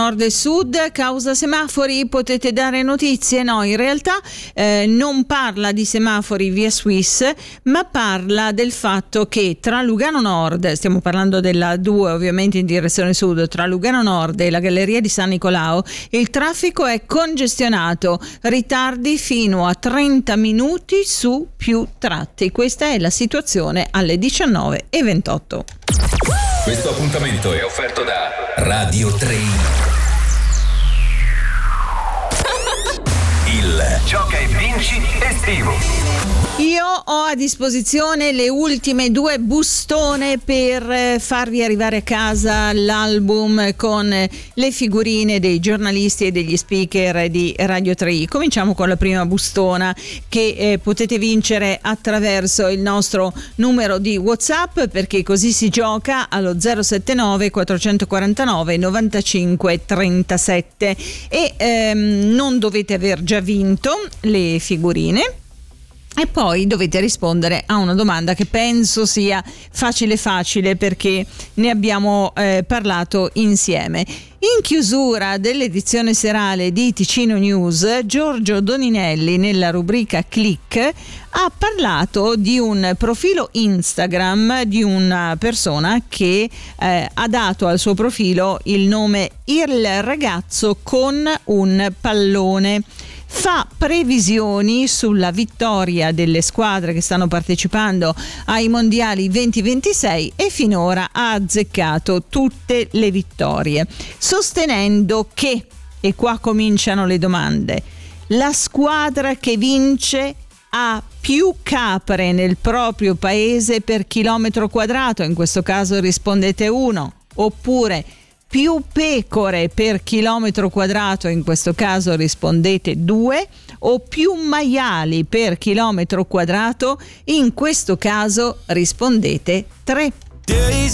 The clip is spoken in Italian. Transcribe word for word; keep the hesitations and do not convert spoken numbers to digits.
nord e sud, causa semafori, potete dare notizie? No, in realtà eh, non parla di semafori via Swiss, ma parla del fatto che tra Lugano Nord, stiamo parlando della due ovviamente in direzione sud, tra Lugano Nord e la Galleria di San Nicolao, il traffico è congestionato, ritardi fino a trenta minuti su più tratti. Questa è la situazione alle diciannove e ventotto. Questo appuntamento è offerto da Radio tre. Il Gioca e Vinci estivo. Io ho a disposizione le ultime due bustone per farvi arrivare a casa l'album con le figurine dei giornalisti e degli speaker di Radio tre. Cominciamo con la prima bustona che eh, potete vincere attraverso il nostro numero di WhatsApp, perché così si gioca allo zero sette nove quattrocentoquarantanove novantacinque trentasette e ehm, non dovete aver già vinto le figurine. E poi dovete rispondere a una domanda che penso sia facile facile, perché ne abbiamo eh, parlato insieme. In chiusura dell'edizione serale di Ticino News, Giorgio Doninelli nella rubrica Click ha parlato di un profilo Instagram di una persona che eh, ha dato al suo profilo il nome Il ragazzo con un pallone. Fa previsioni sulla vittoria delle squadre che stanno partecipando ai mondiali venti ventisei e finora ha azzeccato tutte le vittorie, sostenendo che, e qua cominciano le domande, la squadra che vince ha più capre nel proprio paese per chilometro quadrato, in questo caso rispondete uno, oppure più pecore per chilometro quadrato, in questo caso rispondete due, o più maiali per chilometro quadrato, in questo caso rispondete tre.